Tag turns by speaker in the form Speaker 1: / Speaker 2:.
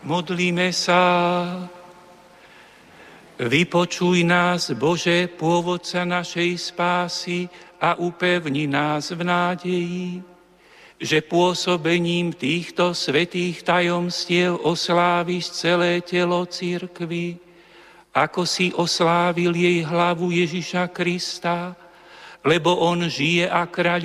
Speaker 1: Modlíme sa. Vypočuj nás, Bože, pôvodca našej spásy, a upevni nás v nádeji, že pôsobením týchto svätých tajomstiev osláviš celé telo cirkvi, ako si oslávil jej hlavu Ježiša Krista, lebo on žije a kráľuje